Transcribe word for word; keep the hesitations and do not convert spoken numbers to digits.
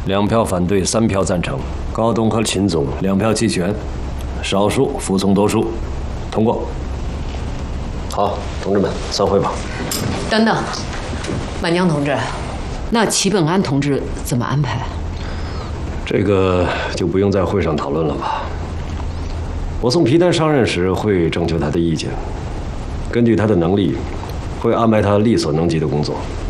两票反对，三票赞成。高东和秦总两票弃权，少数服从多数，通过。好，同志们，散会吧。 等等，满江同志，那齐本安同志怎么安排？ 这个就不用在会上讨论了吧。我送皮丹上任时会征求他的意见，根据他的能力，会安排他力所能及的工作。